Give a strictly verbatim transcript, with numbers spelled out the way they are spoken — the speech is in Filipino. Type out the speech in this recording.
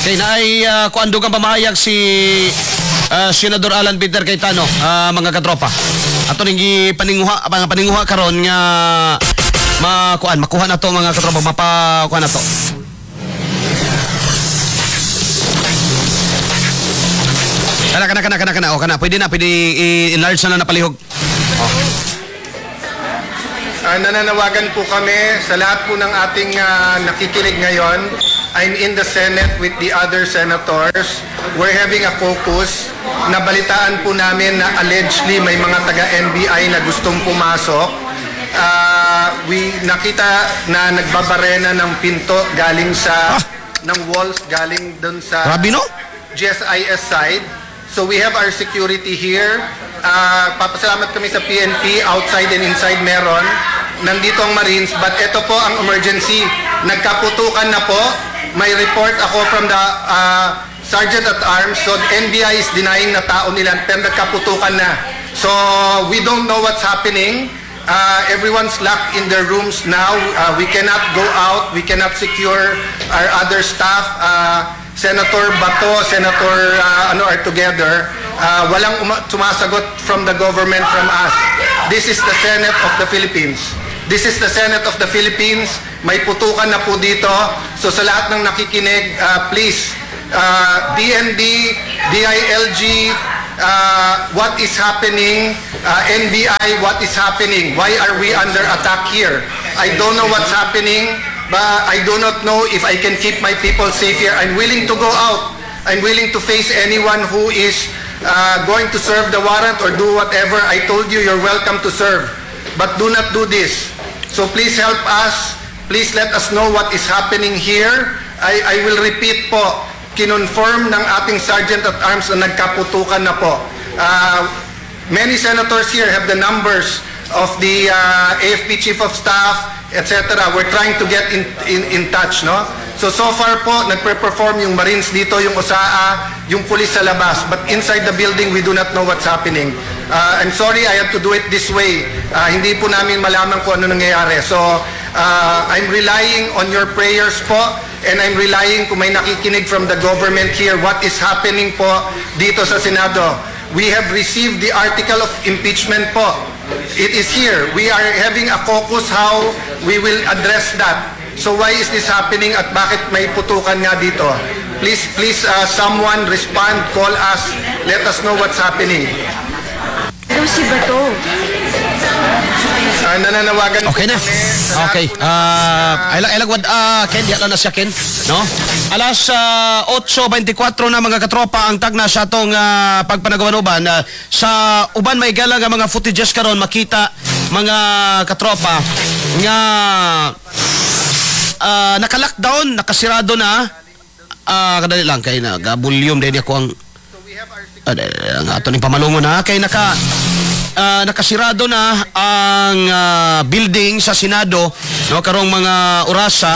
Kay naay uh, kuando kang pamahayag si uh, Senador Alan Peter Cayetano, uh, mga katropa. Ato ning paninguha mga paninguha karon nga makuan makuha na to mga katropa, mapakuha na to. Kana kana kana kana kana o kana pwede na pwede i-enlarge na na napalihog. Oh. Uh, nananawagan po kami sa lahat po ng ating uh, nakikinig ngayon. I'm in the Senate with the other senators. We're having a caucus. Nabalitaan po namin na allegedly may mga taga-N B I na gustong pumasok. Uh, we nakita na nagbabarena ng pinto galing sa ah. ng walls galing dun sa Grabe, no? G S I S side. So we have our security here. Uh, papasalamat kami sa P N P, outside and inside meron. Nandito ang Marines, but ito po ang emergency. Nagkaputukan na po. May report ako from the uh, Sergeant at Arms. So N B I is denying na tao nila, pero nagkaputukan na. So we don't know what's happening. Uh, everyone's locked in their rooms now. Uh, we cannot go out. We cannot secure our other staff. Uh, Senator Bato, Senator uh, ano are together. Uh, walang sumasagot from the government, from us. This is the Senate of the Philippines. This is the Senate of the Philippines. May putukan na po dito. So sa lahat ng nakikinig, uh, please, uh, D N D, D I L G, uh, what is happening? Uh, N B I, what is happening? Why are we under attack here? I don't know what's happening. But I do not know if I can keep my people safe here. I'm willing to go out. I'm willing to face anyone who is uh, going to serve the warrant or do whatever. I told you, you're welcome to serve. But do not do this. So please help us. Please let us know what is happening here. I, I will repeat po, kinonfirm ng ating Sergeant at Arms na nagkaputukan na po. Uh, many senators here have the numbers of the uh, A F P Chief of Staff, et cetera. We're trying to get in, in, in touch, no? So, so far po, nagpe-perform yung Marines dito, yung O S A A, yung police sa labas. But inside the building, we do not know what's happening. Uh, I'm sorry, I have to do it this way. Uh, hindi po namin malaman kung ano nangyayari. So, uh, I'm relying on your prayers po, and I'm relying kung may nakikinig from the government here, what is happening po dito sa Senado. We have received the article of impeachment po. It is here. We are having a caucus how we will address that. So why is this happening at bakit may putukan nga dito? Please, please, uh, someone respond, call us, let us know what's happening. Pero si Bato. Uh, nananawagan Okay na. Okay. Uh, ay lang ay lang wad uh, Ken, di na siya Ken, no? Alas uh, eight twenty-four na mga katropa ang tagna sa atong uh, pagpanagawanuban uh, sa uban may gala nga mga footages karon makita mga katropa nga uh, naka-lockdown, nakasirado na uh, kadali lang kay na volume din ako ang uh, ang ato ning pamalungon na kay naka Uh, nakasirado na ang uh, building sa Senado, no, karong mga orasa